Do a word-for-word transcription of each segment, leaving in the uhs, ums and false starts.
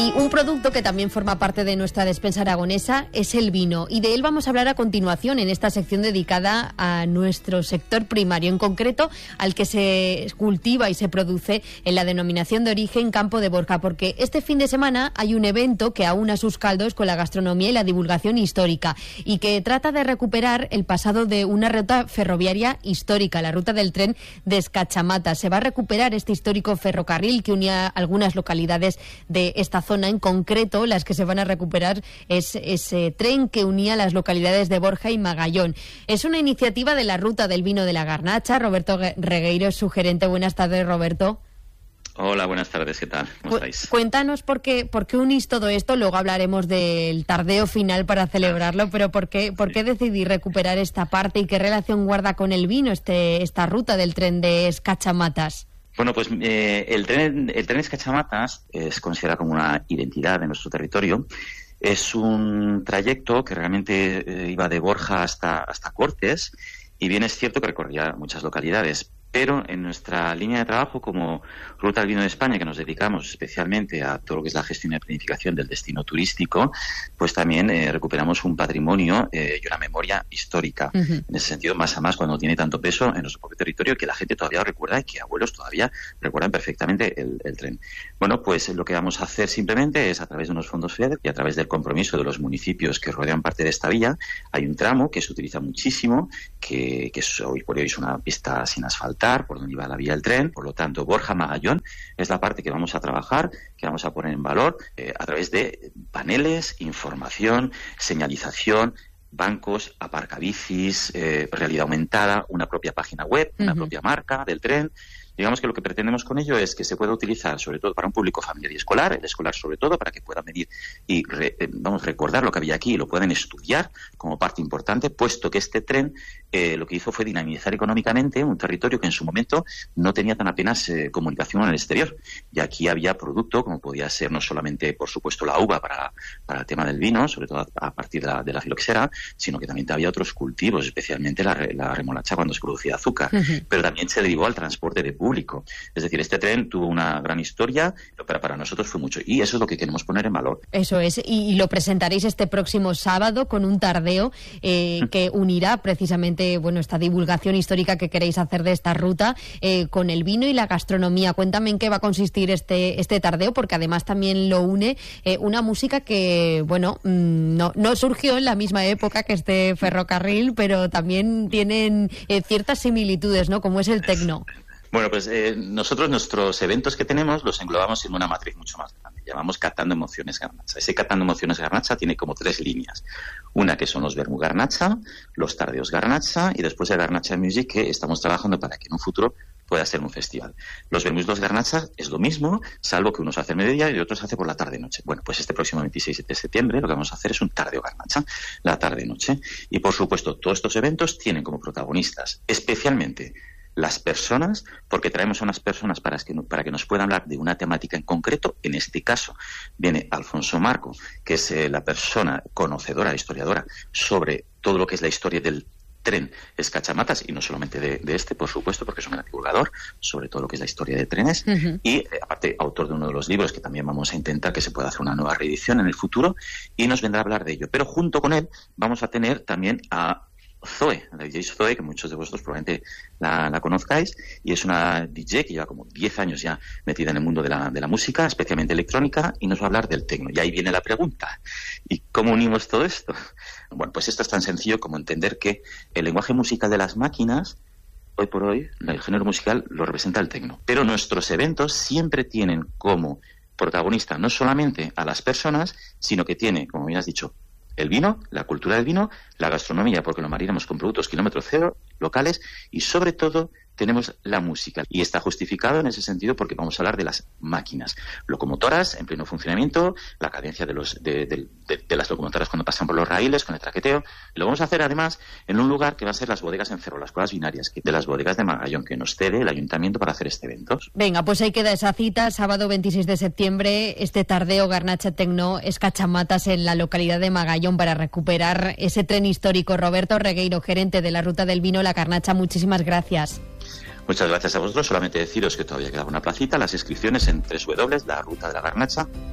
Y un producto que también forma parte de nuestra despensa aragonesa es el vino, y de él vamos a hablar a continuación en esta sección dedicada a nuestro sector primario, en concreto al que se cultiva y se produce en la denominación de origen Campo de Borja, porque este fin de semana hay un evento que aúna sus caldos con la gastronomía y la divulgación histórica, y que trata de recuperar el pasado de una ruta ferroviaria histórica, la ruta del tren de Escachamata. Se va a recuperar este histórico ferrocarril que unía algunas localidades de esta zona. En concreto, las que se van a recuperar es ese tren que unía las localidades de Borja y Magallón. Es una iniciativa de la Ruta del Vino de la Garnacha. Roberto Regueiro es su gerente. Buenas tardes, Roberto. Hola, buenas tardes, ¿qué tal? ¿Cómo estáis? Cuéntanos por qué, por qué unís todo esto, luego hablaremos del tardeo final para celebrarlo, pero ¿por qué, por qué decidí recuperar esta parte y qué relación guarda con el vino este, esta ruta del tren de Escachamatas? Bueno, pues eh, el tren el tren Escachamatas es considerado como una identidad de nuestro territorio. Es un trayecto que realmente eh, iba de Borja hasta, hasta Cortes, y bien es cierto que recorría muchas localidades. Pero en nuestra línea de trabajo como Ruta del Vino de España, que nos dedicamos especialmente a todo lo que es la gestión y planificación del destino turístico, pues también eh, recuperamos un patrimonio eh, y una memoria histórica. Uh-huh. En ese sentido, más a más cuando tiene tanto peso en nuestro propio territorio, que la gente todavía recuerda y que abuelos todavía recuerdan perfectamente el, el tren. Bueno, pues lo que vamos a hacer simplemente es, a través de unos fondos FEDER y a través del compromiso de los municipios que rodean parte de esta vía, hay un tramo que se utiliza muchísimo, que, que es, hoy por hoy es una pista sin asfaltar, por donde iba la vía del tren. Por lo tanto, Borja-Magallón es la parte que vamos a trabajar, que vamos a poner en valor eh, a través de paneles, información, señalización, bancos, aparcabicis, eh, realidad aumentada, una propia página web, uh-huh. una propia marca del tren. Digamos que lo que pretendemos con ello es que se pueda utilizar sobre todo para un público familiar y escolar, el escolar sobre todo, para que puedan venir y re, vamos recordar lo que había aquí y lo puedan estudiar como parte importante, puesto que este tren eh, lo que hizo fue dinamizar económicamente un territorio que en su momento no tenía tan apenas eh, comunicación en el exterior. Y aquí había producto, como podía ser no solamente, por supuesto, la uva para, para el tema del vino, sobre todo a, a partir de la, de la filoxera, sino que también había otros cultivos, especialmente la, la remolacha cuando se producía azúcar. Uh-huh. Pero también se derivó al transporte de público. Es decir, este tren tuvo una gran historia, pero para nosotros fue mucho. Y eso es lo que queremos poner en valor. Eso es. Y, y lo presentaréis este próximo sábado con un tardeo eh, que unirá precisamente bueno esta divulgación histórica que queréis hacer de esta ruta eh, con el vino y la gastronomía. Cuéntame en qué va a consistir este, este tardeo, porque además también lo une eh, una música que, bueno, no, no surgió en la misma época que este ferrocarril, pero también tienen eh, ciertas similitudes, ¿no? Como es el tecno. Bueno, pues eh, nosotros nuestros eventos que tenemos los englobamos en una matriz mucho más grande. Llamamos Catando Emociones Garnacha. Ese Catando Emociones Garnacha tiene como tres líneas. Una que son los Vermú Garnacha, los Tardeos Garnacha y después el Garnacha Music, que estamos trabajando para que en un futuro pueda ser un festival. Los Vermús los Garnacha es lo mismo, salvo que uno se hace al mediodía y otro se hace por la tarde-noche. Bueno, pues este próximo veintiséis de septiembre lo que vamos a hacer es un Tardeo Garnacha, la tarde-noche. Y por supuesto, todos estos eventos tienen como protagonistas especialmente las personas, porque traemos a unas personas para que, para que nos puedan hablar de una temática en concreto. En este caso viene Alfonso Marco, que es eh, la persona conocedora, historiadora, sobre todo lo que es la historia del tren Escachamatas, y no solamente de, de este, por supuesto, porque es un gran divulgador sobre todo lo que es la historia de trenes, uh-huh. y eh, aparte autor de uno de los libros que también vamos a intentar que se pueda hacer una nueva reedición en el futuro, y nos vendrá a hablar de ello. Pero junto con él vamos a tener también a Zoe, la D J Zoe, que muchos de vosotros probablemente la, la conozcáis, y es una D J que lleva como diez años ya metida en el mundo de la, de la música, especialmente electrónica, y nos va a hablar del tecno. Y ahí viene la pregunta: ¿y cómo unimos todo esto? Bueno, pues esto es tan sencillo como entender que el lenguaje musical de las máquinas, hoy por hoy, el género musical lo representa el tecno. Pero nuestros eventos siempre tienen como protagonista no solamente a las personas, sino que tiene, como bien has dicho, el vino, la cultura del vino, la gastronomía, porque lo marinamos con productos kilómetro cero, locales, y sobre todo tenemos la música. Y está justificado en ese sentido porque vamos a hablar de las máquinas locomotoras en pleno funcionamiento, la cadencia de, los, de, de, de, de las locomotoras cuando pasan por los raíles, con el traqueteo. Lo vamos a hacer además en un lugar que va a ser las bodegas en Cerro, las cuevas binarias, de las bodegas de Magallón, que nos cede el ayuntamiento para hacer este evento. Venga, pues ahí queda esa cita, sábado veintiséis de septiembre, este tardeo Garnacha Tecno Escachamatas en la localidad de Magallón para recuperar ese tren histórico. Roberto Regueiro, gerente de la Ruta del Vino La Garnacha, muchísimas gracias. Muchas gracias a vosotros. Solamente deciros que todavía queda una placita. Las inscripciones en doble u doble u doble u punto la ruta de la garnacha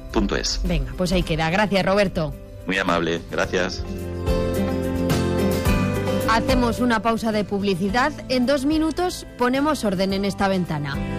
punto es. Venga, pues ahí queda. Gracias, Roberto. Muy amable, gracias. Hacemos una pausa de publicidad. En dos minutos ponemos orden en esta ventana.